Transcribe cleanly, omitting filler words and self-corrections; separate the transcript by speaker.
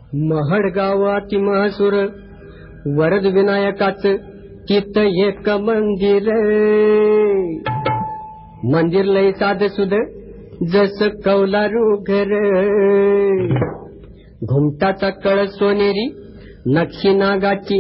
Speaker 1: महड गावाती महसूर वरद विनायकाच तिथ एक मंदिर, मंदिर लय साध सुध जस कौलारू घर, घुमटाचा कळस सोनेरी नक्षी नागाची